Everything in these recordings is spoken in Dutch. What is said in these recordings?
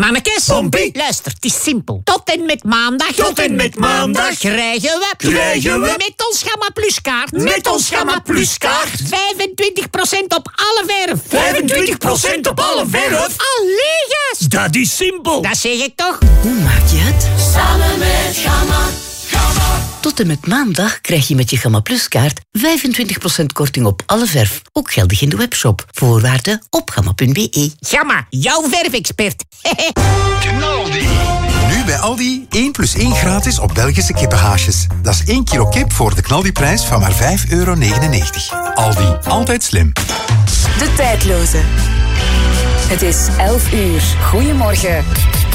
Mannekes, Pompie. Luister, het is simpel. Tot en met maandag krijgen we met ons Gamma Plus kaart. Met ons Gamma Plus kaart. 25% op alle verf. 25% op alle verf. Allee, gast. Dat is simpel. Dat zeg ik toch? Hoe maak je het? Samen met Gamma. Tot en met maandag krijg je met je Gamma Plus kaart 25% korting op alle verf. Ook geldig in de webshop. Voorwaarden op gamma.be. Gamma, jouw verfexpert. Knaldi. Nu bij Aldi 1 + 1 gratis op Belgische kippenhaasjes. Dat is 1 kilo kip voor de knaldiprijs van maar €5,99. Aldi, altijd slim. De tijdloze. Het is 11 uur. Goedemorgen.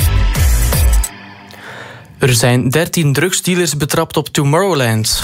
Er zijn 13 drugsdealers betrapt op Tomorrowland.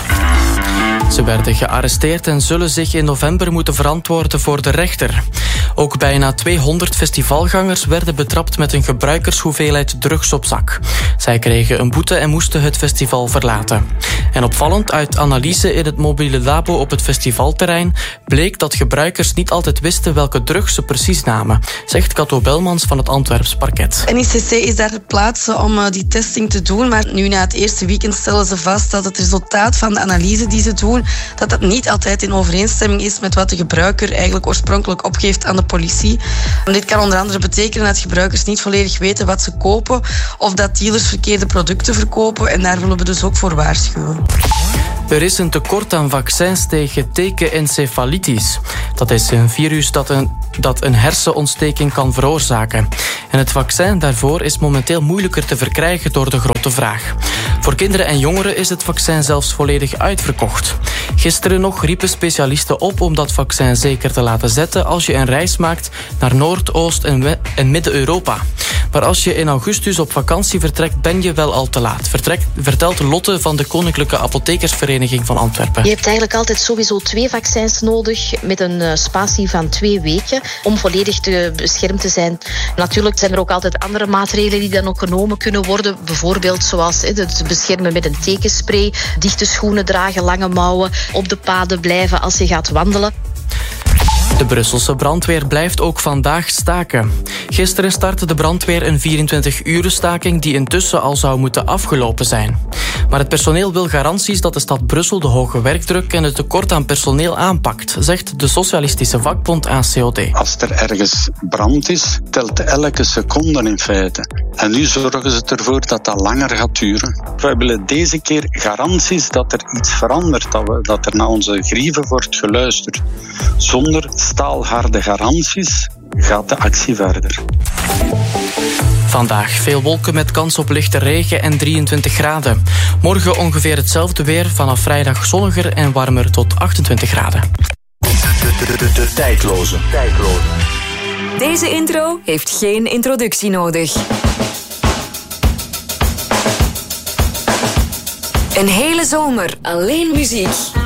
Ze werden gearresteerd en zullen zich in november moeten verantwoorden voor de rechter. Ook bijna 200 festivalgangers werden betrapt met een gebruikershoeveelheid drugs op zak. Zij kregen een boete en moesten het festival verlaten. En opvallend, uit analyse in het mobiele labo op het festivalterrein bleek dat gebruikers niet altijd wisten welke drugs ze precies namen, zegt Kato Belmans van het Antwerps Parket. NICC is daar ter plaatse om die testing te doen, maar nu na het eerste weekend stellen ze vast dat het resultaat van de analyse die ze doen, dat niet altijd in overeenstemming is met wat de gebruiker eigenlijk oorspronkelijk opgeeft aan de politie. Dit kan onder andere betekenen dat gebruikers niet volledig weten wat ze kopen of dat dealers verkeerde producten verkopen en daar willen we dus ook voor waarschuwen. Er is een tekort aan vaccins tegen tekenencefalitis. Dat is een virus dat een hersenontsteking kan veroorzaken. En het vaccin daarvoor is momenteel moeilijker te verkrijgen door de grote vraag. Voor kinderen en jongeren is het vaccin zelfs volledig uitverkocht. Gisteren nog riepen specialisten op om dat vaccin zeker te laten zetten als je een reis maakt naar Noord-, Oost- en Midden-Europa. Maar als je in augustus op vakantie vertrekt, ben je wel al te laat. Vertelt Lotte van de Koninklijke Apothekersvereniging van Antwerpen. Je hebt eigenlijk altijd sowieso 2 vaccins nodig met een spatie van 2 weken om volledig beschermd te zijn. Natuurlijk zijn er ook altijd andere maatregelen die dan ook genomen kunnen worden. Bijvoorbeeld zoals het beschermen met een tekenspray, dichte schoenen dragen, lange mouwen, op de paden blijven als je gaat wandelen. De Brusselse brandweer blijft ook vandaag staken. Gisteren startte de brandweer een 24-uren-staking die intussen al zou moeten afgelopen zijn. Maar het personeel wil garanties dat de stad Brussel de hoge werkdruk en het tekort aan personeel aanpakt, zegt de socialistische vakbond ACOD. Als er ergens brand is, telt elke seconde in feite. En nu zorgen ze ervoor dat dat langer gaat duren. Wij willen deze keer garanties dat er iets verandert, dat er naar onze grieven wordt geluisterd. Zonder staalharde garanties gaat de actie verder. Vandaag veel wolken met kans op lichte regen en 23 graden. Morgen ongeveer hetzelfde weer, vanaf vrijdag zonniger en warmer tot 28 graden. De tijdloze. Deze intro heeft geen introductie nodig. Een hele zomer alleen muziek.